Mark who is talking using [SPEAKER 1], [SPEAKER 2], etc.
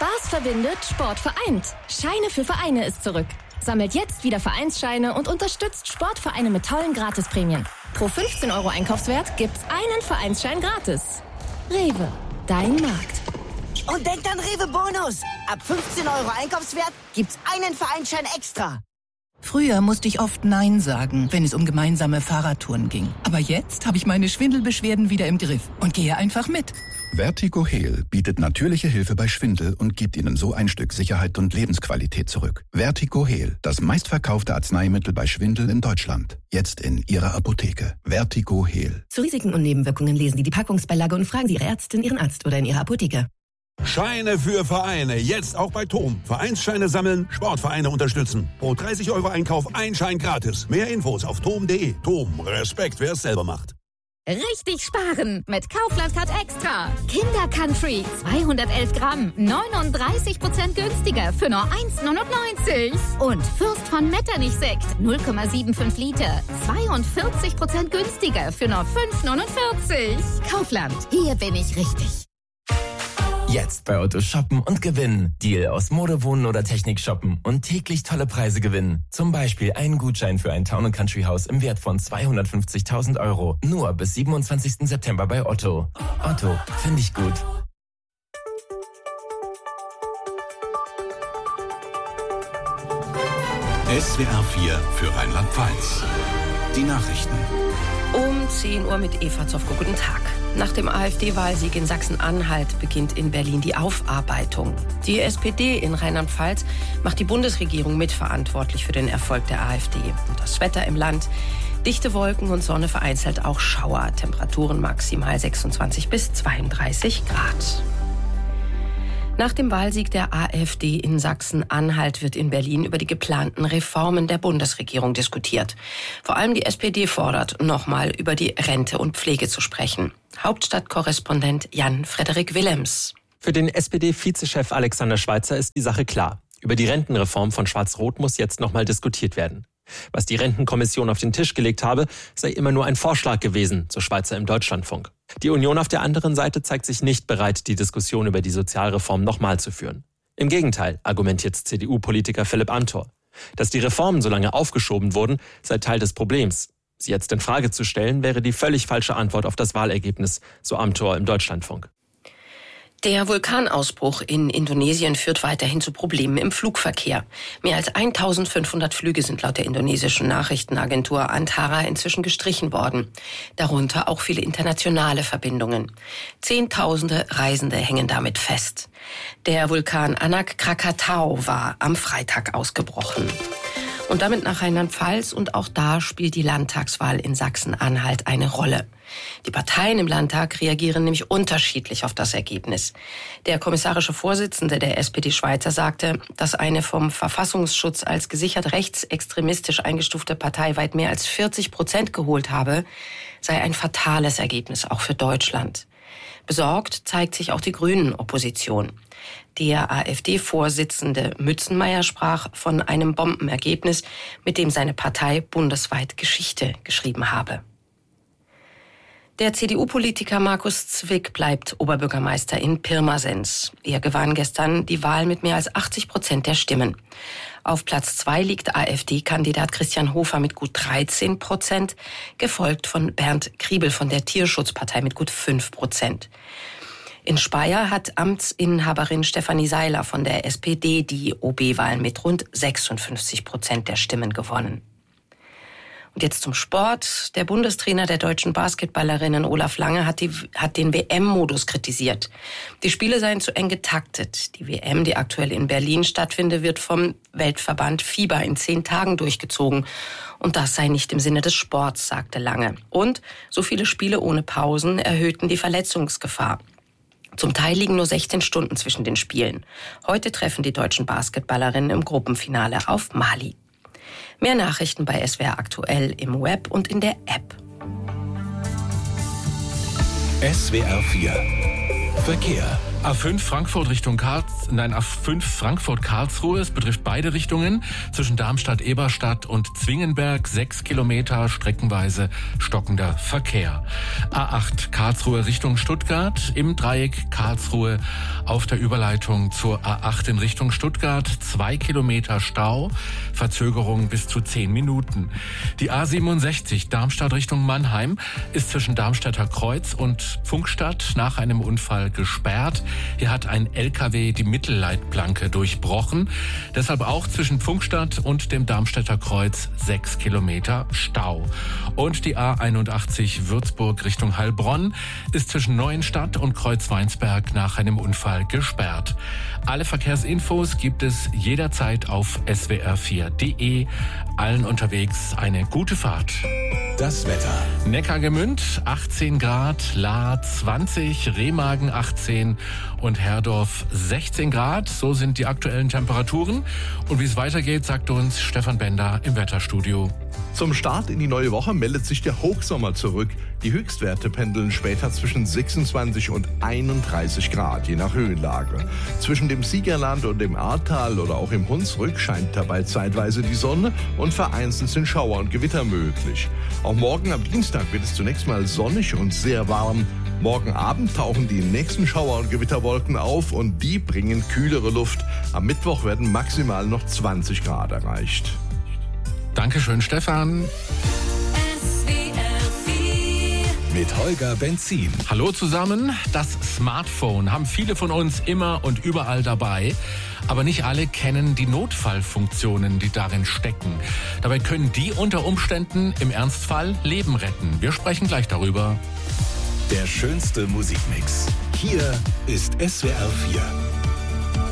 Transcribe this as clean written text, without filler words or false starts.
[SPEAKER 1] Spaß verbindet, Sport vereint. Scheine für Vereine ist zurück. Sammelt jetzt wieder Vereinsscheine und unterstützt Sportvereine mit tollen Gratisprämien. Pro 15 € Einkaufswert gibt's einen Vereinsschein gratis. Rewe, dein Markt.
[SPEAKER 2] Und denkt an Rewe Bonus. Ab 15 € Einkaufswert gibt's einen Vereinsschein extra.
[SPEAKER 3] Früher musste ich oft Nein sagen, wenn es um gemeinsame Fahrradtouren ging. Aber jetzt habe ich meine Schwindelbeschwerden wieder im Griff und gehe einfach mit.
[SPEAKER 4] Vertigo Heal bietet natürliche Hilfe bei Schwindel und gibt Ihnen so ein Stück Sicherheit und Lebensqualität zurück. Vertigo Heal, das meistverkaufte Arzneimittel bei Schwindel in Deutschland. Jetzt in Ihrer Apotheke. Vertigo Heal.
[SPEAKER 5] Zu Risiken und Nebenwirkungen lesen Sie die Packungsbeilage und fragen Sie Ihre Ärztin, Ihren Arzt oder in Ihrer Apotheke.
[SPEAKER 6] Scheine für Vereine, jetzt auch bei TOM. Vereinsscheine sammeln, Sportvereine unterstützen. Pro 30 € Einkauf ein Schein gratis. Mehr Infos auf tom.de. TOM, Respekt, wer es selber macht.
[SPEAKER 7] Richtig sparen mit Kaufland Card Extra. Kinder Country 211 Gramm, 39% günstiger für nur 1,99. Und Fürst von Metternich Sekt 0,75 Liter, 42% günstiger für nur 5,49. Kaufland, hier bin ich richtig.
[SPEAKER 8] Jetzt bei Otto shoppen und gewinnen. Deal aus Mode, Wohnen oder Technik shoppen und täglich tolle Preise gewinnen. Zum Beispiel einen Gutschein für ein Town & Country Haus im Wert von 250.000 €. Nur bis 27. September bei Otto. Otto, finde ich gut.
[SPEAKER 9] SWR 4 für Rheinland-Pfalz. Die Nachrichten.
[SPEAKER 10] Um 10 Uhr mit Eva Zofko. Guten Tag. Nach dem AfD-Wahlsieg in Sachsen-Anhalt beginnt in Berlin die Aufarbeitung. Die SPD in Rheinland-Pfalz macht die Bundesregierung mitverantwortlich für den Erfolg der AfD. Und das Wetter im Land: dichte Wolken und Sonne, vereinzelt auch Schauer. Temperaturen maximal 26 bis 32 Grad. Nach dem Wahlsieg der AfD in Sachsen-Anhalt wird in Berlin über die geplanten Reformen der Bundesregierung diskutiert. Vor allem die SPD fordert, nochmal über die Rente und Pflege zu sprechen. Hauptstadtkorrespondent Jan-Frederik Willems.
[SPEAKER 11] Für den SPD-Vizechef Alexander Schweitzer ist die Sache klar. Über die Rentenreform von Schwarz-Rot muss jetzt nochmal diskutiert werden. Was die Rentenkommission auf den Tisch gelegt habe, sei immer nur ein Vorschlag gewesen, so Schweitzer im Deutschlandfunk. Die Union auf der anderen Seite zeigt sich nicht bereit, die Diskussion über die Sozialreform nochmal zu führen. Im Gegenteil, argumentiert CDU-Politiker Philipp Amthor. Dass die Reformen so lange aufgeschoben wurden, sei Teil des Problems. Sie jetzt in Frage zu stellen, wäre die völlig falsche Antwort auf das Wahlergebnis, so Amthor im Deutschlandfunk.
[SPEAKER 10] Der Vulkanausbruch in Indonesien führt weiterhin zu Problemen im Flugverkehr. Mehr als 1500 Flüge sind laut der indonesischen Nachrichtenagentur Antara inzwischen gestrichen worden. Darunter auch viele internationale Verbindungen. Zehntausende Reisende hängen damit fest. Der Vulkan Anak Krakatau war am Freitag ausgebrochen. Und damit nach Rheinland-Pfalz, und auch da spielt die Landtagswahl in Sachsen-Anhalt eine Rolle. Die Parteien im Landtag reagieren nämlich unterschiedlich auf das Ergebnis. Der kommissarische Vorsitzende der SPD Schweitzer sagte, dass eine vom Verfassungsschutz als gesichert rechtsextremistisch eingestufte Partei weit mehr als 40% geholt habe, sei ein fatales Ergebnis auch für Deutschland. Besorgt zeigt sich auch die Grünen-Opposition. Der AfD-Vorsitzende Mützenmeier sprach von einem Bombenergebnis, mit dem seine Partei bundesweit Geschichte geschrieben habe. Der CDU-Politiker Markus Zwick bleibt Oberbürgermeister in Pirmasens. Er gewann gestern die Wahl mit mehr als 80% der Stimmen. Auf Platz 2 liegt AfD-Kandidat Christian Hofer mit gut 13%, gefolgt von Bernd Kriebel von der Tierschutzpartei mit gut 5%. In Speyer hat Amtsinhaberin Stefanie Seiler von der SPD die OB-Wahl mit rund 56% der Stimmen gewonnen. Und jetzt zum Sport. Der Bundestrainer der deutschen Basketballerinnen Olaf Lange hat den WM-Modus kritisiert. Die Spiele seien zu eng getaktet. Die WM, die aktuell in Berlin stattfindet, wird vom Weltverband FIBA in 10 Tagen durchgezogen. Und das sei nicht im Sinne des Sports, sagte Lange. Und so viele Spiele ohne Pausen erhöhten die Verletzungsgefahr. Zum Teil liegen nur 16 Stunden zwischen den Spielen. Heute treffen die deutschen Basketballerinnen im Gruppenfinale auf Mali. Mehr Nachrichten bei SWR aktuell im Web und in der App.
[SPEAKER 9] SWR 4 Verkehr.
[SPEAKER 12] A5 Frankfurt-Karlsruhe. Es betrifft beide Richtungen. Zwischen Darmstadt-Eberstadt und Zwingenberg 6 Kilometer, streckenweise stockender Verkehr. A8 Karlsruhe Richtung Stuttgart. Im Dreieck Karlsruhe auf der Überleitung zur A8 in Richtung Stuttgart 2 Kilometer Stau. Verzögerung bis zu 10 Minuten. Die A67 Darmstadt Richtung Mannheim ist zwischen Darmstädter Kreuz und Pfungstadt nach einem Unfall gesperrt. Hier hat ein LKW die Mittelleitplanke durchbrochen. Deshalb auch zwischen Pfungstadt und dem Darmstädter Kreuz 6 Kilometer Stau. Und die A81 Würzburg Richtung Heilbronn ist zwischen Neuenstadt und Kreuzweinsberg nach einem Unfall gesperrt. Alle Verkehrsinfos gibt es jederzeit auf swr4.de. Allen unterwegs eine gute Fahrt.
[SPEAKER 9] Das Wetter.
[SPEAKER 12] Neckargemünd 18 Grad, Lahr 20, Remagen 18 und Herdorf 16 Grad. So sind die aktuellen Temperaturen. Und wie es weitergeht, sagt uns Stefan Bender im Wetterstudio.
[SPEAKER 13] Zum Start in die neue Woche meldet sich der Hochsommer zurück. Die Höchstwerte pendeln später zwischen 26 und 31 Grad, je nach Höhenlage. Zwischen dem Siegerland und dem Ahrtal oder auch im Hunsrück scheint dabei zeitweise die Sonne und vereinzelt sind Schauer und Gewitter möglich. Auch morgen am Dienstag wird es zunächst mal sonnig und sehr warm. Morgen Abend tauchen die nächsten Schauer- und Gewitterwolken auf und die bringen kühlere Luft. Am Mittwoch werden maximal noch 20 Grad erreicht.
[SPEAKER 12] Dankeschön, Stefan.
[SPEAKER 9] Mit Holger Benzin.
[SPEAKER 12] Hallo zusammen. Das Smartphone haben viele von uns immer und überall dabei. Aber nicht alle kennen die Notfallfunktionen, die darin stecken. Dabei können die unter Umständen im Ernstfall Leben retten. Wir sprechen gleich darüber.
[SPEAKER 9] Der schönste Musikmix. Hier ist SWR 4.